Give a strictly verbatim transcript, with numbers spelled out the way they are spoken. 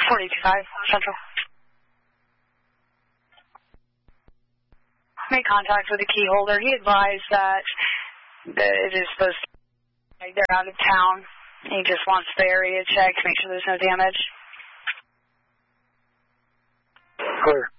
forty-two five, Central. Made contact with the key holder. He advised that, that it is supposed to be, they're out of town. He just wants the area checked to make sure there's no damage. Clear.